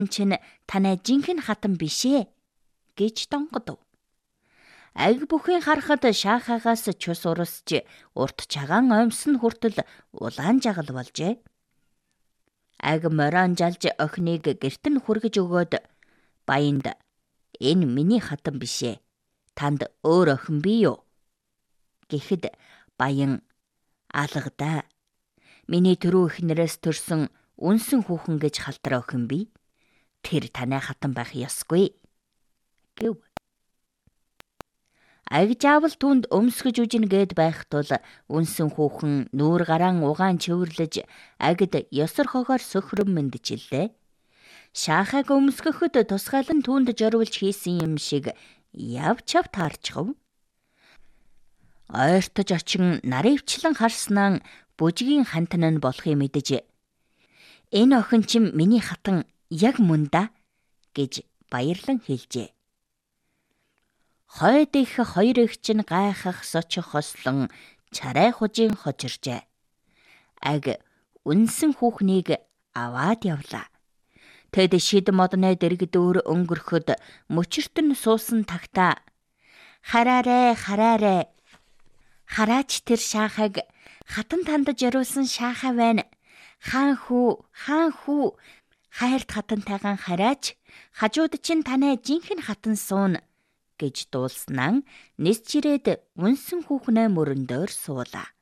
чинь танай жинхэнэ хатан биш ээ гэж донгодов. Аг бүхэн харахад шаахаагаас чус урсж урт чагаан оймсон хүртэл улаан жагал болжээ. Аг морон жалж охиныг гэрт нь хүргэж өгөөд баянд энэ миний хатан биш ээ. Танд өөр охин бий юу? Гэхэд баян алгадаа. Миний түрүү эхнэрээс төрсөн үнсэн хүүхэн гэж халтар охин бий. Тэр танай хатан байх ёсгүй гэв. Аг жаавал түнд өмсгөж үжин гээд байх тул үнсэн хүүхэн нүүр гараан угаан чөвөрлөж агд ёсор хогоор сөхрөн мэндчиллээ. Шаахаг өмсгөхөд тусгайл нь түнд жорволж хийсэн юм шиг явч таарчхав. Ойртож очин наривчлан харснаа бүжгийн хантан нь болохыг мэдэж энэ охин чинь миний хатан яг мөн да гэж баярлан хэлжээ. Хойд их хоёр эгч нь гайхах сочих хослон чарай хужийн хожиржээ. Аг үнсэн хүүхнийг аваад явлаа. Тэд шид модны дэргэдүүр өнгөрөхөд мөчөртөн суусан тагтаа хараарэ. Хараач тэр шаахаг хатан танд жаруулсан шаахаа байна. Хаан хүү хайрт хатантайгаан хараач. Хажууд чинь танай жинхэнэ хатан суун гэж дуулснаа нис чирээд үнсэн хүүхнээ мөрөндөр суулаа.